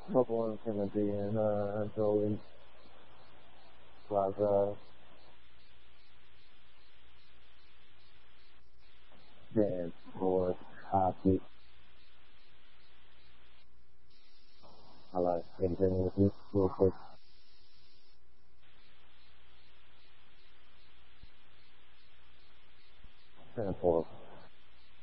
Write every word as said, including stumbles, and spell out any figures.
Couple Timothy and uh, Joey Plaza, dance for hockey. I like anything with you real quick. ten four.